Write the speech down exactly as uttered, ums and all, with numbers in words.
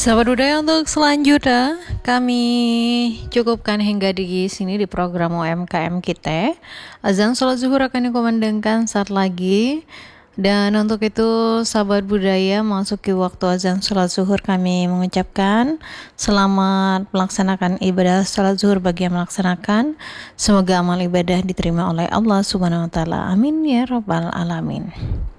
Sahabat budaya, untuk selanjutnya kami cukupkan hingga di sini di program U M K M kita. Azan sholat zuhur akan dikumandangkan saat lagi. Dan untuk itu sahabat budaya, memasuki waktu azan sholat zuhur, kami mengucapkan selamat melaksanakan ibadah sholat zuhur bagi yang melaksanakan. Semoga amal ibadah diterima oleh Allah Subhanahu wa taala. Amin ya rabbal alamin.